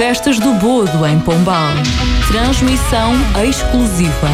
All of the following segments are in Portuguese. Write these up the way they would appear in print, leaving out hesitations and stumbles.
Festas do Bodo em Pombal. Transmissão exclusiva.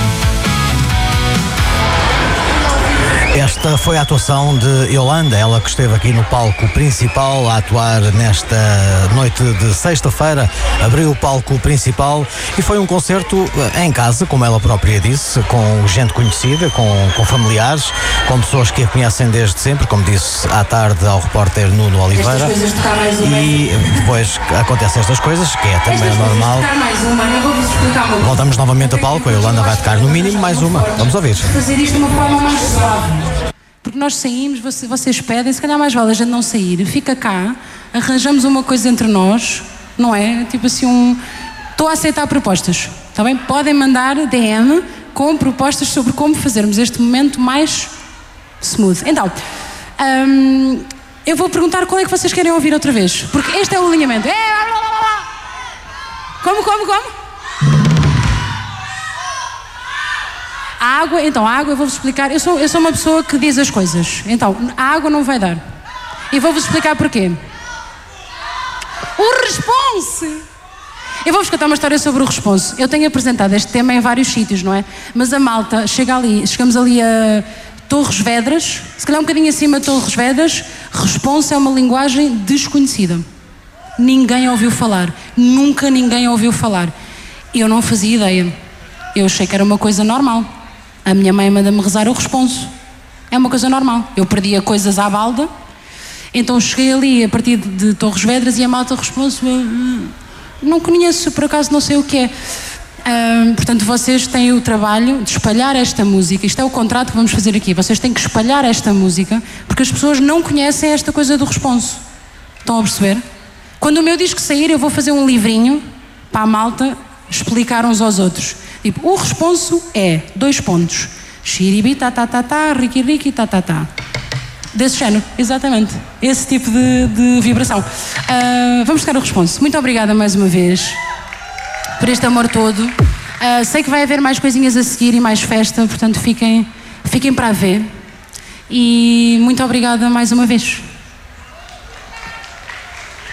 Esta foi a atuação de Yolanda, ela que esteve aqui no palco principal a atuar nesta noite de sexta-feira, abriu o palco principal e foi um concerto em casa, como ela própria disse, com gente conhecida, com familiares, com pessoas que a conhecem desde sempre, como disse à tarde ao repórter Nuno Oliveira. E depois acontecem estas coisas, que é também normal. Voltamos novamente a palco, a Yolanda vai tocar no mínimo mais uma. Vamos ouvir. Fazer isto de uma forma mais suave. Porque nós saímos, vocês pedem, se calhar mais vale a gente não sair, fica cá, arranjamos uma coisa entre nós, não é? Tipo assim, estou a aceitar propostas, está bem? Podem mandar DM com propostas sobre como fazermos este momento mais smooth. Então, eu vou perguntar qual é que vocês querem ouvir outra vez, porque este é o alinhamento. Como? A água eu vou-vos explicar, eu sou uma pessoa que diz as coisas, então a água não vai dar. E vou-vos explicar porquê. O response! Eu vou-vos contar uma história sobre o response. Eu tenho apresentado este tema em vários sítios, não é? Mas a malta chegamos ali a Torres Vedras, se calhar um bocadinho acima de Torres Vedras, response é uma linguagem desconhecida. Ninguém ouviu falar, nunca ninguém ouviu falar. Eu não fazia ideia, eu achei que era uma coisa normal. A minha mãe manda-me rezar o responso. É uma coisa normal. Eu perdia coisas à balda, então cheguei ali a partir de Torres Vedras e a malta responso, não conheço, por acaso não sei o que é. Portanto, vocês têm o trabalho de espalhar esta música. Isto é o contrato que vamos fazer aqui. Vocês têm que espalhar esta música, porque as pessoas não conhecem esta coisa do responso. Estão a perceber? Quando o meu disco sair, eu vou fazer um livrinho para a malta explicar uns aos outros. Tipo, o responso é, : xiribi, tá, riqui, tá. Desse género, exatamente. Esse tipo de vibração. Vamos tocar o responso. Muito obrigada mais uma vez por este amor todo. Sei que vai haver mais coisinhas a seguir e mais festa, portanto fiquem para ver. E muito obrigada mais uma vez.